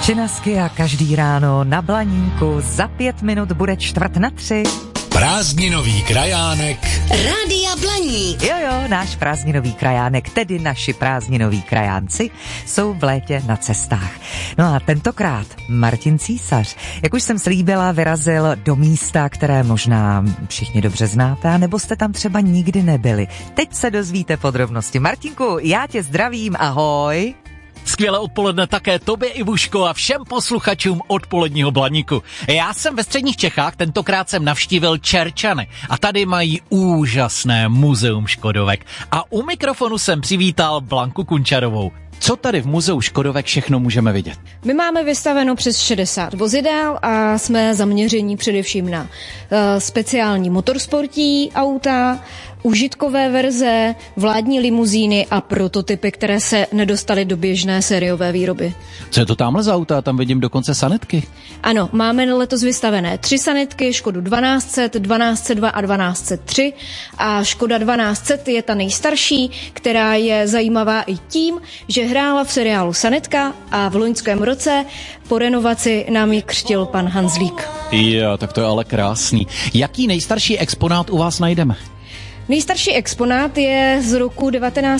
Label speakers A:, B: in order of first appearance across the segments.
A: Činasky a každý ráno na Blaníku za 5 minut bude 2:45.
B: Prázdninový krajánek
C: Rádia Blaník.
A: Jo, náš prázdninový krajánek, tedy naši prázdninoví krajánci, jsou v létě na cestách. No a tentokrát Martin Císař, jak už jsem slíbila, vyrazil do místa, které možná všichni dobře znáte, nebo jste tam třeba nikdy nebyli. Teď se dozvíte podrobnosti. Martinku, já tě zdravím, ahoj.
D: Skvělé odpoledne také tobě, Ivuško, a všem posluchačům odpoledního Blaníku. Já jsem ve středních Čechách, tentokrát jsem navštívil Čerčany a tady mají úžasné muzeum Škodovek. A u mikrofonu jsem přivítal Blanku Kunčarovou. Co tady v muzeu Škodovek všechno můžeme vidět?
E: My máme vystaveno přes 60 vozidel a jsme zaměření především na speciální motorsportní auta, užitkové verze, vládní limuzíny a prototypy, které se nedostaly do běžné sériové výroby.
D: Co je to tamhle za auta? Tam vidím dokonce sanitky.
E: Ano, máme letos vystavené 3 sanitky, Škodu 1200, 1202 a 1203 a Škoda 1200 je ta nejstarší, která je zajímavá i tím, že hrála v seriálu Sanitka a v loňském roce po renovaci nám ji křtil pan Hanzlík.
D: Jo, tak to je ale krásný. Jaký nejstarší exponát u vás najdeme?
E: Nejstarší exponát je z roku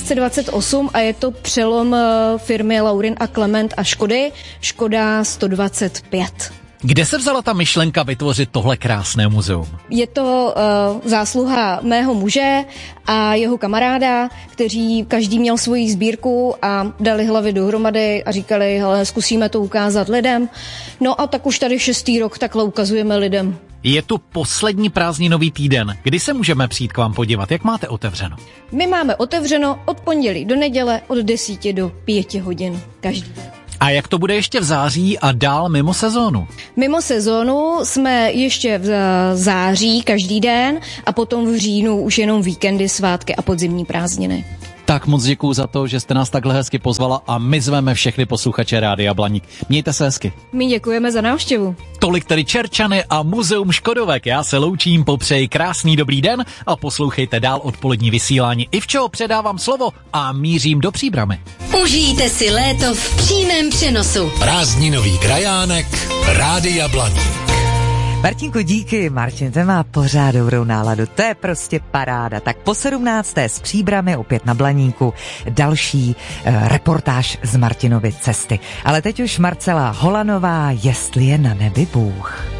E: 1928 a je to přelom firmy Laurin a Klement a Škody, Škoda 125.
D: Kde se vzala ta myšlenka vytvořit tohle krásné muzeum?
E: Je to zásluha mého muže a jeho kamaráda, kteří každý měl svoji sbírku a dali hlavy dohromady a říkali, hele, zkusíme to ukázat lidem. No a tak už tady 6. rok takhle ukazujeme lidem.
D: Je tu poslední prázdninový týden. Kdy se můžeme přijít k vám podívat? Jak máte otevřeno?
E: My máme otevřeno od pondělí do neděle od 10 do 5 hodin každý den.
D: A jak to bude ještě v září a dál mimo sezónu?
E: Mimo sezónu jsme ještě v září každý den a potom v říjnu už jenom víkendy, svátky a podzimní prázdniny.
D: Tak moc děkuju za to, že jste nás takhle hezky pozvala a my zveme všechny posluchače Rádia Blaník. Mějte se hezky.
E: My děkujeme za návštěvu.
D: Tolik tedy Čerčany a muzeum Škodovek. Já se loučím, popřeji krásný dobrý den a poslouchejte dál odpolední vysílání. Ivčo, předávám slovo a mířím do Příbrami.
C: Užijte si léto v přímém přenosu.
B: Prázdninový krajánek Rádia Blaník.
A: Martinku, díky. Martin, ten má pořád dobrou náladu. To je prostě paráda. Tak po 17. s Příbrami opět na Blaníku další reportáž z Martinovy cesty. Ale teď už Marcela Holanová, Jestli je na nebi Bůh.